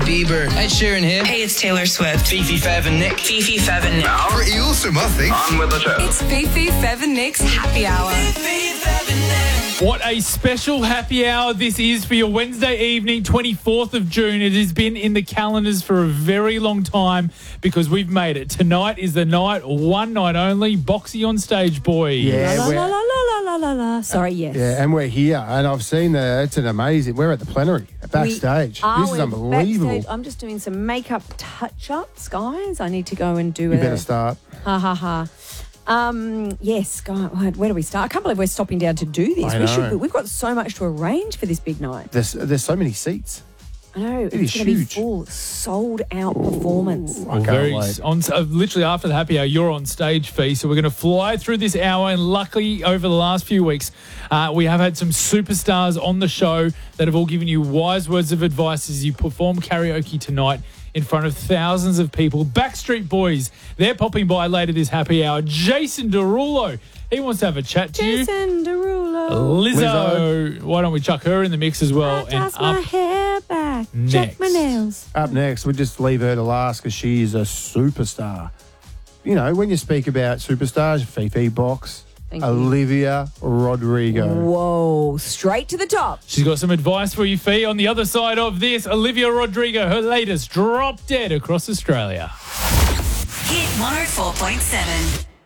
Bieber. Ed Sheeran here. Hey, it's Taylor Swift. Fifi, Fev and Nick. Fifi, Fev and Nick. Pretty awesome, I think. On with the show. It's Fifi, Fev and Nick's Happy Hour. What a special happy hour this is for your Wednesday evening, 24th of June. It has been in the calendars for a very long time because we've made it. Tonight is the night, one night only, Boxy on stage, boy. Yeah, La, la, la, la, la, la, la. Sorry, yes. yeah, and we're here, and I've seen it's an amazing. We're at the plenary, backstage. This is unbelievable. Backstage. I'm just doing some makeup touch-ups, guys. I need to go and do You better start. Ha, ha, ha. Yes, God, where do we start? I can't believe we're stopping down to do this. I know. We've got so much to arrange for this big night. There's so many seats. I know. It It's is going to be huge. full, sold-out performance. I can't wait. Literally after the happy hour, you're on stage, Fee. So we're going to fly through this hour. And luckily, over the last few weeks, we have had some superstars on the show that have all given you wise words of advice as you perform karaoke tonight in front of thousands of people. Backstreet Boys, they're popping by later this happy hour. Jason Derulo, he wants to have a chat to you. Jason Derulo. Lizzo, why don't we chuck her in the mix as well? I toss my hair back. Check my next. nails. Up next, we'll just leave her to last because she is a superstar. You know, when you speak about superstars, Fifi Box, Thank you. Olivia Rodrigo. Whoa, straight to the top. She's got some advice for you, Fee. On the other side of this, Olivia Rodrigo, her latest, Drop Dead across Australia. Hit 104.7.